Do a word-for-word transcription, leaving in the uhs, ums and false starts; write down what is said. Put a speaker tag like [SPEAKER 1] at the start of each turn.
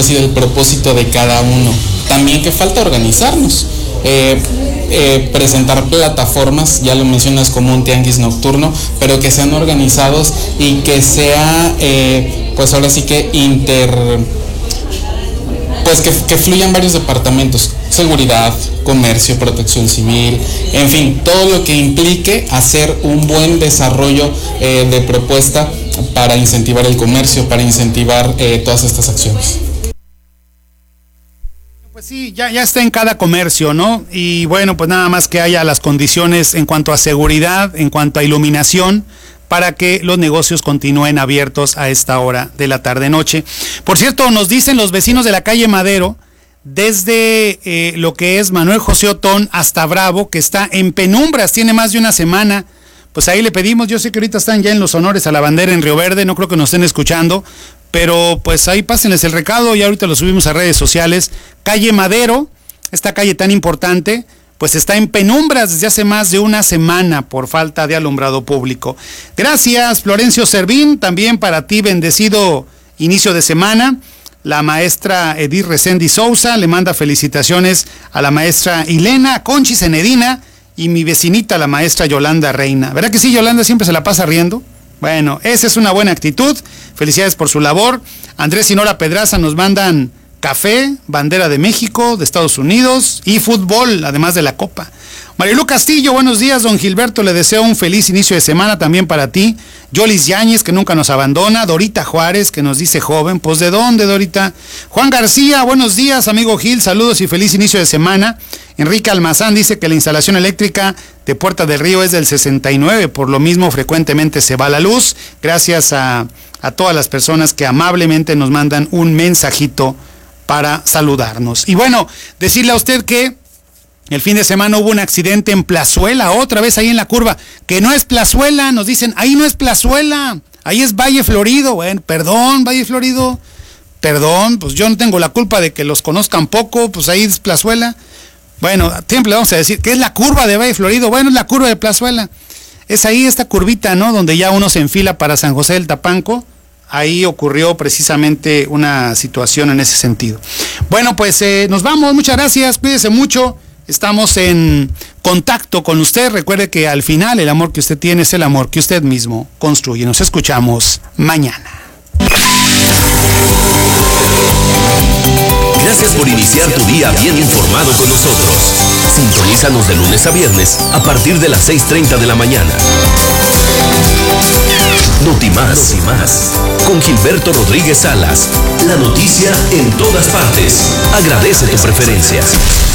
[SPEAKER 1] pues sí, del propósito de cada uno. También que falta organizarnos. Eh, eh, presentar plataformas, ya lo mencionas, como un tianguis nocturno, pero que sean organizados y que sea, eh, pues ahora sí que inter... pues que, que fluyan varios departamentos: seguridad, comercio, protección civil, en fin, todo lo que implique hacer un buen desarrollo eh, de propuesta para incentivar el comercio, para incentivar eh, todas estas acciones.
[SPEAKER 2] Pues sí, ya, ya está en cada comercio, ¿no? Y bueno, pues nada más que haya las condiciones en cuanto a seguridad, en cuanto a iluminación, para que los negocios continúen abiertos a esta hora de la tarde-noche. Por cierto, nos dicen los vecinos de la calle Madero, desde eh, lo que es Manuel José Otón hasta Bravo, que está en penumbras, tiene más de una semana. Pues ahí le pedimos, yo sé que ahorita están ya en los honores a la bandera en Río Verde, no creo que nos estén escuchando, pero pues ahí pásenles el recado y ahorita lo subimos a redes sociales. Calle Madero, esta calle tan importante, pues está en penumbras desde hace más de una semana por falta de alumbrado público. Gracias, Florencio Servín, también para ti, bendecido inicio de semana. La maestra Edith Reséndi Sousa le manda felicitaciones a la maestra Ilena Conchi Zenedina y mi vecinita, la maestra Yolanda Reina. ¿Verdad que sí, Yolanda siempre se la pasa riendo? Bueno, esa es una buena actitud. Felicidades por su labor. Andrés y Nora Pedraza nos mandan café, bandera de México, de Estados Unidos y fútbol, además de la Copa. Marilu Castillo, buenos días, don Gilberto, le deseo un feliz inicio de semana también para ti. Yolis Yáñez, que nunca nos abandona. Dorita Juárez, que nos dice joven, pues ¿de dónde, Dorita? Juan García, buenos días, amigo Gil, saludos y feliz inicio de semana. Enrique Almazán dice que la instalación eléctrica de Puerta del Río es del sesenta y nueve, por lo mismo frecuentemente se va la luz. Gracias a, a todas las personas que amablemente nos mandan un mensajito para saludarnos. Y bueno, decirle a usted que el fin de semana hubo un accidente en Plazuela, otra vez ahí en la curva, que no es Plazuela, nos dicen, ahí no es Plazuela, ahí es Valle Florido. Bueno, perdón, Valle Florido, perdón, pues yo no tengo la culpa de que los conozcan poco, pues ahí es Plazuela. Bueno, siempre le vamos a decir que es la curva de Valle Florido. Bueno, es la curva de Plazuela, es ahí esta curvita, ¿no?, donde ya uno se enfila para San José del Tapanco. Ahí ocurrió precisamente una situación en ese sentido. Bueno, pues eh, nos vamos, muchas gracias, cuídese mucho. Estamos en contacto con usted. Recuerde que al final el amor que usted tiene es el amor que usted mismo construye. Nos escuchamos mañana.
[SPEAKER 3] Gracias por iniciar tu día bien informado con nosotros. Sintonízanos de lunes a viernes a partir de las seis treinta de la mañana. Notimás, Notimás, con Gilberto Rodríguez Salas. La noticia en todas partes. Agradece tu preferencia.